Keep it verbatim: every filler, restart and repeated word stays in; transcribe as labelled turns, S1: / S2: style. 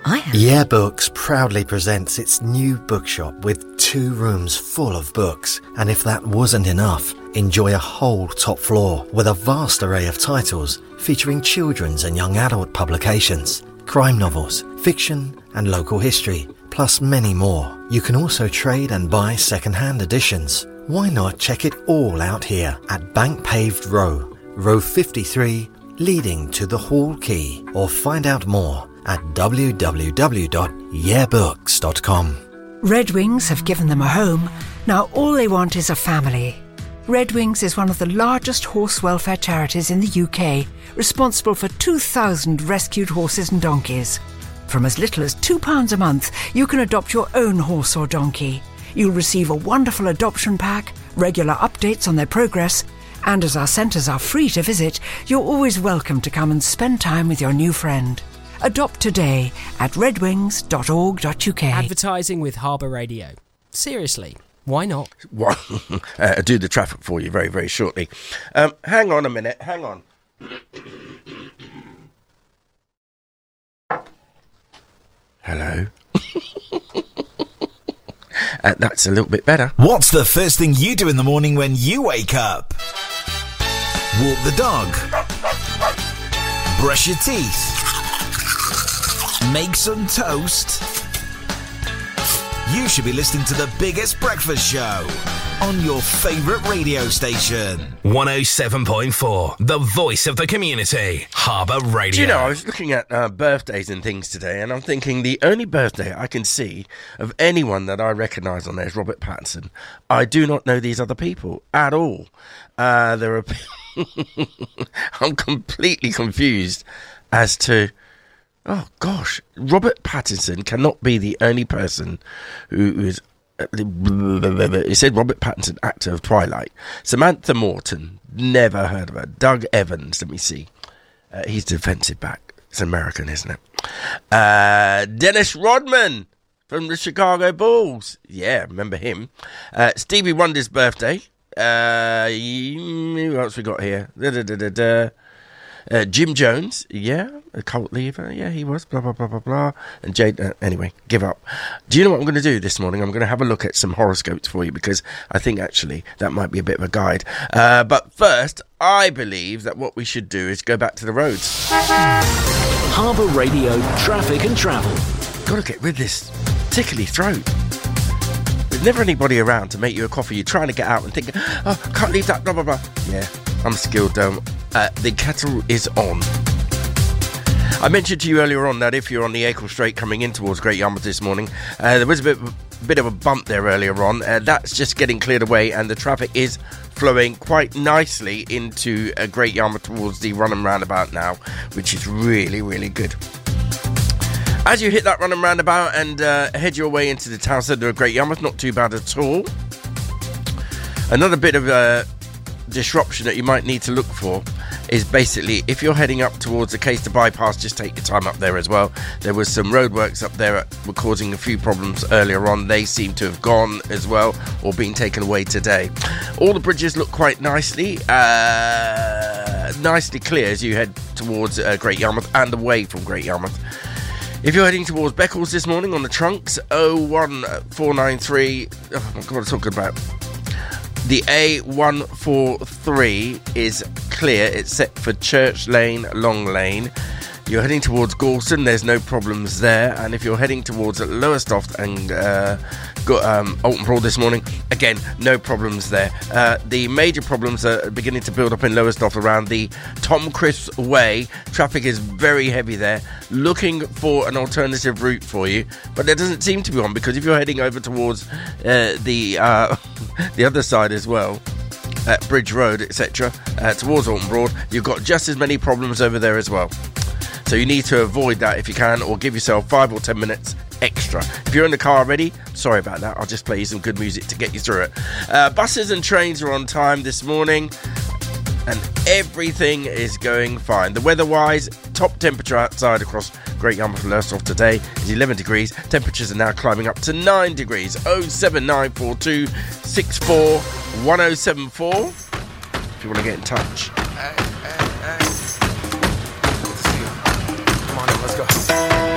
S1: I have.
S2: Yeah Books proudly presents its new bookshop with two rooms full of books. And if that wasn't enough, enjoy a whole top floor with a vast array of titles featuring children's and young adult publications, crime novels, fiction and local history, plus many more. You can also trade and buy second-hand editions. Why not check it all out here at Bank Paved Row, row fifty-three, leading to the Hall Quay, or find out more at w w w dot yeah books dot com.
S3: Red Wings have given them a home. Now all they want is a family. Red Wings is one of the largest horse welfare charities in the U K, responsible for two thousand rescued horses and donkeys. From as little as two pounds a month, you can adopt your own horse or donkey. You'll receive a wonderful adoption pack, regular updates on their progress, and as our centres are free to visit, you're always welcome to come and spend time with your new friend. Adopt today at red wings dot org dot u k.
S4: Advertising with Harbour Radio. Seriously, why not?
S5: Well, uh, I'll do the traffic for you very, very shortly. Um, hang on a minute, hang on. Hello? uh, that's a little bit better.
S6: What's the first thing you do in the morning when you wake up? Walk the dog. Brush your teeth. Make some toast. You should be listening to the biggest breakfast show on your favourite radio station.
S7: one oh seven point four, the voice of the community, Harbour Radio.
S5: Do you know, I was looking at uh, birthdays and things today, and I'm thinking the only birthday I can see of anyone that I recognise on there is Robert Pattinson. I do not know these other people at all. Uh, there are... I'm completely confused as to... Oh, gosh. Robert Pattinson cannot be the only person who is... It said Robert Pattinson, actor of Twilight. Samantha Morton, never heard of her. Doug Evans, let me see. Uh, he's defensive back. It's American, isn't it? Uh, Dennis Rodman from the Chicago Bulls. Yeah, remember him. Uh, Stevie Wonder's birthday. Uh, who else we got here? Da, da, da, da, da. Uh, Jim Jones, yeah, a cult leader, yeah, he was, blah, blah, blah, blah, blah. And Jade, uh, anyway, give up. Do you know what I'm going to do this morning? I'm going to have a look at some horoscopes for you because I think actually that might be a bit of a guide. Uh, but first, I believe that what we should do is go back to the roads.
S8: Harbour Radio, traffic and travel.
S5: Got to get rid of this tickly throat. There's never anybody around to make you a coffee. You're trying to get out and think, oh, can't leave that, blah, blah, blah. Yeah, I'm skilled, don't Uh, the kettle is on. I mentioned to you earlier on that if you're on the Acle Strait coming in towards Great Yarmouth this morning, uh, there was a bit, bit of a bump there earlier on. Uh, that's just getting cleared away, and the traffic is flowing quite nicely into uh, Great Yarmouth towards the Runham Roundabout now, which is really, really good. As you hit that Runham Roundabout and uh, head your way into the town centre of Great Yarmouth, not too bad at all. Another bit of uh, disruption that you might need to look for is basically if you're heading up towards the Caister bypass, just take your time up there as well. There was some roadworks up there that were causing a few problems earlier on. They seem to have gone as well or been taken away today. All the bridges look quite nicely uh, nicely clear as you head towards uh, Great Yarmouth and away from Great Yarmouth. If you're heading towards Beccles this morning on the trunks, oh one four nine three, oh my god, I'm talking about the A one forty-three is clear. It's set for Church Lane, Long Lane. You're heading towards Galston, there's no problems there. And if you're heading towards Lowestoft and uh, got, um, Alton Broad this morning, again, no problems there. Uh, the major problems are beginning to build up in Lowestoft around the Tom Crisp Way. Traffic is very heavy there. Looking for an alternative route for you, but there doesn't seem to be one, because if you're heading over towards uh, the uh, the other side as well, at Bridge Road, et cetera, uh, towards Alton Broad, you've got just as many problems over there as well. So you need to avoid that if you can, or give yourself five or ten minutes extra. If you're in the car already, sorry about that. I'll just play you some good music to get you through it. Uh, buses and trains are on time this morning, and everything is going fine. The weather-wise, top temperature outside across Great Yarmouth and Lowestoft today is eleven degrees. Temperatures are now climbing up to nine degrees. oh seven nine four two six four one oh seven four if you want to get in touch.